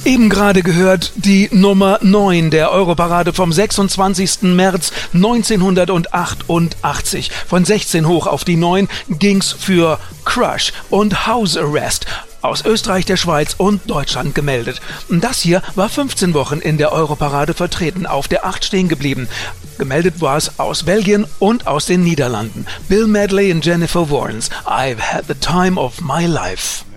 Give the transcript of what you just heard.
Eben gerade gehört die Nummer 9 der Europarade vom 26. März 1988. Von 16 hoch auf die 9 ging's für Crush und House Arrest. Aus Österreich, der Schweiz und Deutschland gemeldet. Das hier war 15 Wochen in der Europarade vertreten, auf der 8 stehen geblieben. Gemeldet war es aus Belgien und aus den Niederlanden. Bill Medley und Jennifer Warnes. I've had the time of my life.